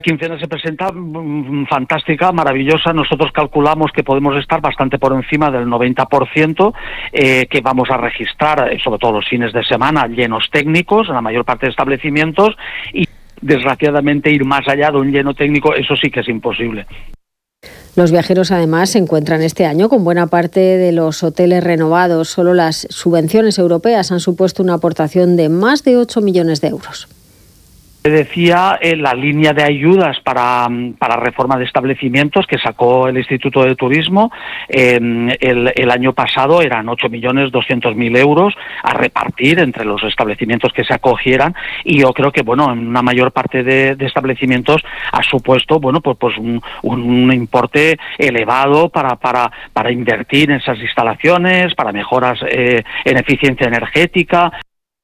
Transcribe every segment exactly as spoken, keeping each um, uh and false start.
quincena se presenta mmm, fantástica, maravillosa. Nosotros calculamos que podemos estar bastante por encima del noventa por ciento, eh, que vamos a registrar, sobre todo los fines de semana, llenos técnicos en la mayor parte de establecimientos, y desgraciadamente ir más allá de un lleno técnico, eso sí que es imposible. Los viajeros además se encuentran este año con buena parte de los hoteles renovados. Solo las subvenciones europeas han supuesto una aportación de más de ocho millones de euros. Decía eh, la línea de ayudas para, para reforma de establecimientos que sacó el Instituto de Turismo eh, el, el año pasado eran ocho millones doscientos mil euros a repartir entre los establecimientos que se acogieran, y yo creo que bueno, en una mayor parte de, de establecimientos ha supuesto bueno pues, pues un, un, un importe elevado para, para, para invertir en esas instalaciones, para mejoras eh, en eficiencia energética.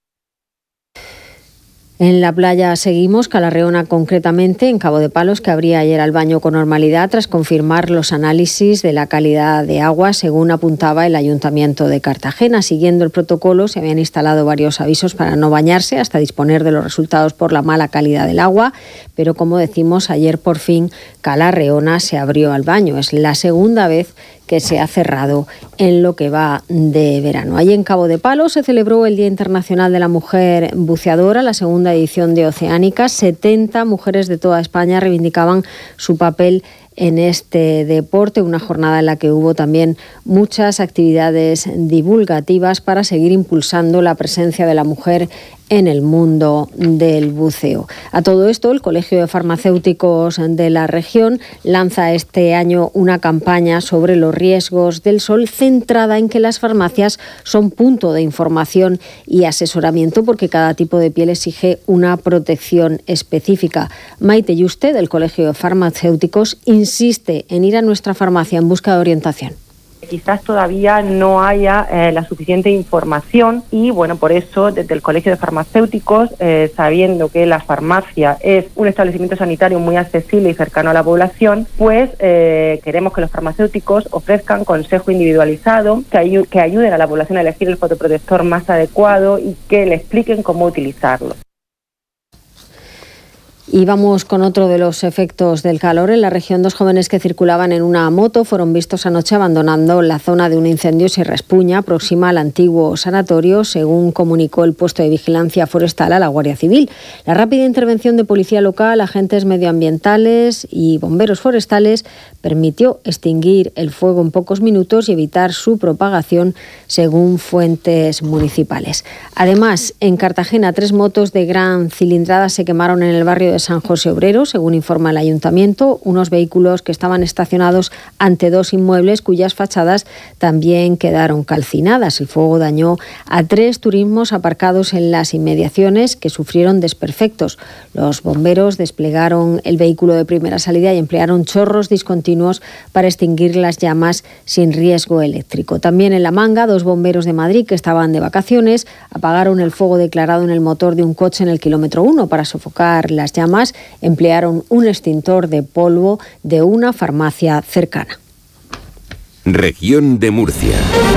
En la playa seguimos, Calarreona concretamente, en Cabo de Palos, que abría ayer al baño con normalidad tras confirmar los análisis de la calidad de agua, según apuntaba el Ayuntamiento de Cartagena. Siguiendo el protocolo, se habían instalado varios avisos para no bañarse hasta disponer de los resultados por la mala calidad del agua, pero como decimos, ayer por fin Calarreona se abrió al baño. Es la segunda vez que se ha cerrado en lo que va de verano. Allí en Cabo de Palos se celebró el Día Internacional de la Mujer Buceadora, la segunda edición de Oceánica. setenta mujeres de toda España reivindicaban su papel en este deporte, una jornada en la que hubo también muchas actividades divulgativas para seguir impulsando la presencia de la mujer en el mundo del buceo. A todo esto, el Colegio de Farmacéuticos de la región lanza este año una campaña sobre los riesgos del sol, centrada en que las farmacias son punto de información y asesoramiento, porque cada tipo de piel exige una protección específica. Maite Yuste, del Colegio de Farmacéuticos, insiste en ir a nuestra farmacia en busca de orientación. Quizás todavía no haya eh, la suficiente información y, bueno, por eso desde el Colegio de Farmacéuticos, eh, sabiendo que la farmacia es un establecimiento sanitario muy accesible y cercano a la población, pues eh, queremos que los farmacéuticos ofrezcan consejo individualizado, que, ay- que ayuden a la población a elegir el fotoprotector más adecuado y que le expliquen cómo utilizarlo. Y vamos con otro de los efectos del calor. En la región, dos jóvenes que circulaban en una moto fueron vistos anoche abandonando la zona de un incendio Sierra Espuña, próxima al antiguo sanatorio, según comunicó el puesto de vigilancia forestal a la Guardia Civil. La rápida intervención de policía local, agentes medioambientales y bomberos forestales permitió extinguir el fuego en pocos minutos y evitar su propagación, según fuentes municipales. Además, en Cartagena, tres motos de gran cilindrada se quemaron en el barrio de San José Obrero, según informa el Ayuntamiento. Unos vehículos que estaban estacionados ante dos inmuebles cuyas fachadas también quedaron calcinadas. El fuego dañó a tres turismos aparcados en las inmediaciones, que sufrieron desperfectos. Los bomberos desplegaron el vehículo de primera salida y emplearon chorros discontinuos para extinguir las llamas sin riesgo eléctrico. También en La Manga, dos bomberos de Madrid que estaban de vacaciones apagaron el fuego declarado en el motor de un coche en el kilómetro uno. Para sofocar las llamas emplearon un extintor de polvo de una farmacia cercana. Región de Murcia.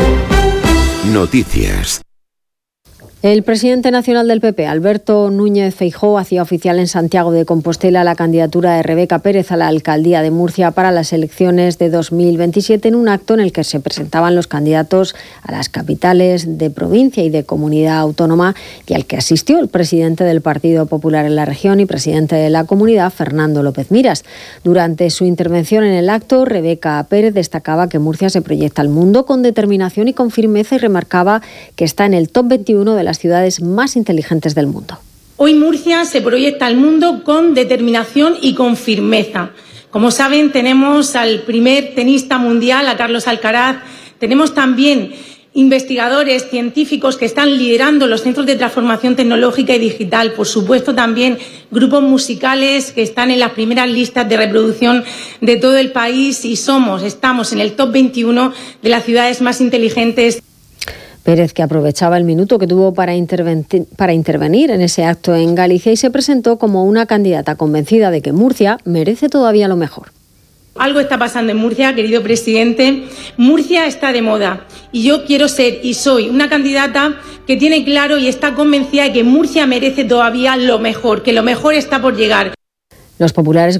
Noticias. El presidente nacional del P P, Alberto Núñez Feijóo, hacía oficial en Santiago de Compostela la candidatura de Rebeca Pérez a la alcaldía de Murcia para las elecciones de dos mil veintisiete, en un acto en el que se presentaban los candidatos a las capitales de provincia y de comunidad autónoma, y al que asistió el presidente del Partido Popular en la región y presidente de la comunidad, Fernando López Miras. Durante su intervención en el acto, Rebeca Pérez destacaba que Murcia se proyecta al mundo con determinación y con firmeza, y remarcaba que está en el top veintiuno de la las ciudades más inteligentes del mundo. Hoy Murcia se proyecta al mundo con determinación y con firmeza. Como saben, tenemos al primer tenista mundial, a Carlos Alcaraz. Tenemos también investigadores científicos que están liderando los centros de transformación tecnológica y digital. Por supuesto, también grupos musicales que están en las primeras listas de reproducción de todo el país, y somos, estamos en el top veintiuno de las ciudades más inteligentes. Pérez, que aprovechaba el minuto que tuvo para, interven- para intervenir en ese acto en Galicia, y se presentó como una candidata convencida de que Murcia merece todavía lo mejor. Algo está pasando en Murcia, querido presidente. Murcia está de moda y yo quiero ser y soy una candidata que tiene claro y está convencida de que Murcia merece todavía lo mejor, que lo mejor está por llegar. Los populares